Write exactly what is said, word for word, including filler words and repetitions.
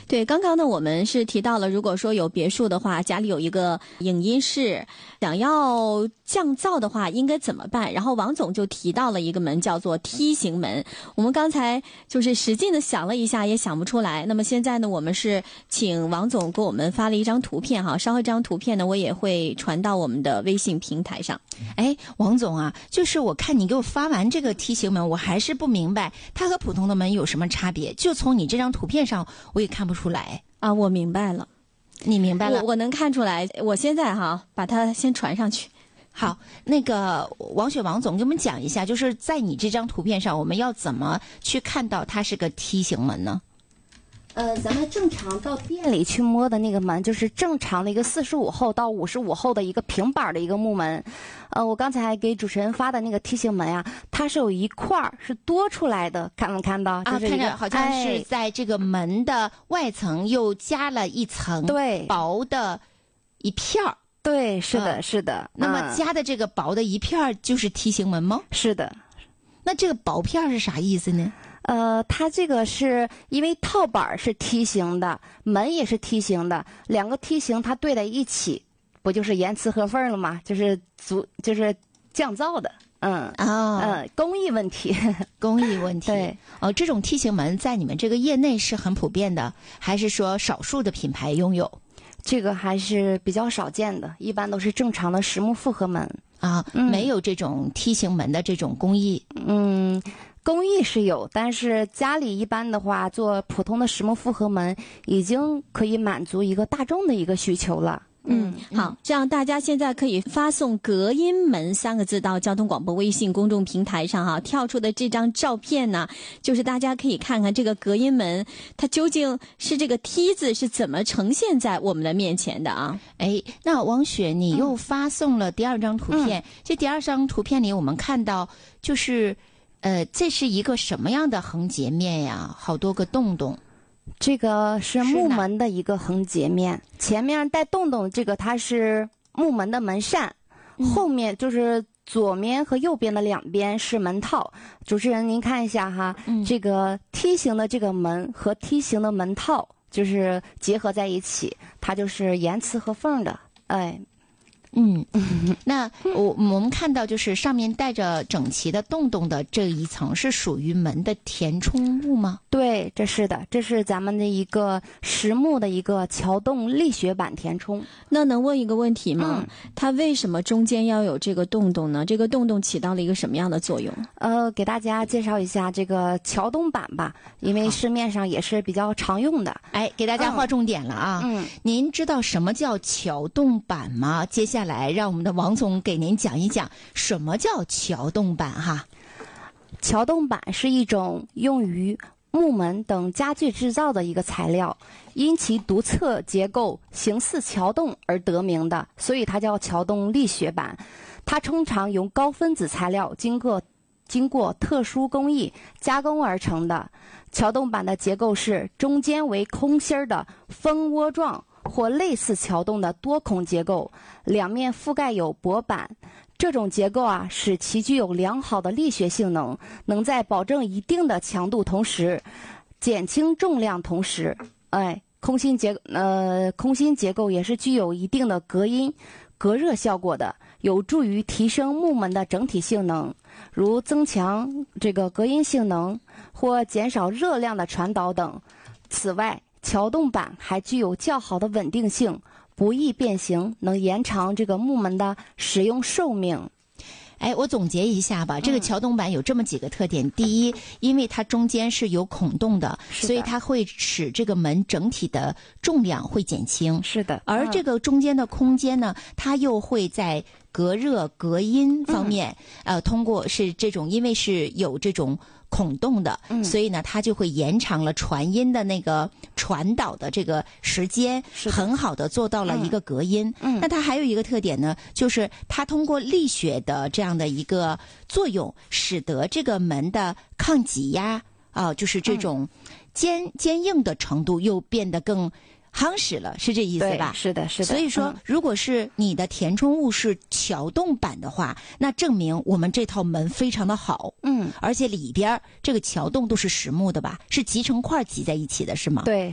对，刚刚呢我们是提到了，如果说有别墅的话，家里有一个影音室，想要降噪的话应该怎么办？然后王总就提到了一个门叫做梯形门，我们刚才就是使劲的想了一下也想不出来。那么现在呢我们是请王总给我们发了一张图片哈，稍后这张图片呢我也会传到我们的微信平台上。 哎，王总啊，就是我看你给我发完这个梯形门，我还是不明白它和普通的门有什么差别，就从你这张图片上我也看不出来啊。我明白了， 你明白了？ 我我能看出来，我现在哈把它先传上去。 好，那个王雪王总给我们讲一下，就是在你这张图片上我们要怎么去看到它是个梯形门呢？ 呃，咱们正常到店里去摸的那个门，就是正常的一个四十五后到五十五后的一个平板的一个木门。呃，我刚才给主持人发的那个梯形门呀、啊，它是有一块儿是多出来的，看没看到？就是、 啊，看着好像是在这个门的外层又加了一层对薄的一片儿。 对，是的，嗯、是的。 那么加的这个薄的一片儿就是梯形门吗？ 是的。 那这个薄片儿是啥意思呢？ 呃，它这个是因为套板是梯形的，门也是梯形的，两个梯形它对在一起，不就是严丝合缝了吗？就是足就是降噪的，嗯哦， 嗯，工艺问题， 工艺问题。 对， 哦，这种梯形门在你们这个业内是很普遍的，还是说少数的品牌拥有？ 这个还是比较少见的，一般都是正常的实木复合门啊、嗯，没有这种梯形门的这种工艺。 嗯。工艺是有，但是家里一般的话，做普通的实木复合门已经可以满足一个大众的一个需求了。 嗯，好，这样大家现在可以发送隔音门三个字到交通广播微信公众平台上哈，跳出的这张照片呢，就是大家可以看看这个隔音门它究竟是这个梯子是怎么呈现在我们的面前的啊。 哎，那王雪你又发送了第二张图片、嗯、这第二张图片里我们看到就是呃，这是一个什么样的横截面呀？好多个洞洞。 这个是木门的一个横截面，前面带洞洞，这个它是木门的门扇、嗯，后面就是左面和右边的两边是门套。主持人您看一下哈、嗯，这个梯形的这个门和梯形的门套就是结合在一起，它就是严丝合缝的，哎。 嗯，那我我们看到就是上面带着整齐的洞洞的这一层是属于门的填充物吗？ 对，这是的，这是咱们的一个实木的一个桥洞力学板填充。 那能问一个问题吗？嗯、它为什么中间要有这个洞洞呢？这个洞洞起到了一个什么样的作用？ 呃，给大家介绍一下这个桥洞板吧，因为市面上也是比较常用的。 哎，给大家划重点了啊！嗯，您知道什么叫桥洞板吗？接下来。来，让我们的王总给您讲一讲什么叫桥洞板哈。 桥洞板是一种用于木门等家具制造的一个材料，因其独特结构形似桥洞而得名的，所以它叫桥洞力学板。它通常用高分子材料经过经过特殊工艺加工而成的。桥洞板的结构是中间为空心的蜂窝状或类似桥洞的多孔结构，两面覆盖有薄板。这种结构啊，使其具有良好的力学性能，能在保证一定的强度同时，减轻重量同时，哎，空心结呃空心结构也是具有一定的隔音、隔热效果的，有助于提升木门的整体性能，如增强这个隔音性能或减少热量的传导等。此外，桥洞板还具有较好的稳定性，不易变形，能延长这个木门的使用寿命。 哎，我总结一下吧，这个桥洞板有这么几个特点。嗯、第一，因为它中间是有孔洞的， 的所以它会使这个门整体的重量会减轻。 是的， 而这个中间的空间呢，它又会在隔热、隔音方面，嗯、呃，通过是这种，因为是有这种孔洞的，嗯、所以呢，它就会延长了传音的那个传导的这个时间，很好的做到了一个隔音。嗯，那它还有一个特点呢，就是它通过力学的这样的一个作用，使得这个门的抗挤压啊、呃，就是这种坚、嗯、坚硬的程度又变得更夯实了，是这意思吧？ 是的，是的。 所以说、嗯，如果是你的填充物是桥洞板的话，那证明我们这套门非常的好。嗯，而且里边这个桥洞都是实木的吧？是集成块挤在一起的，是吗？ 对。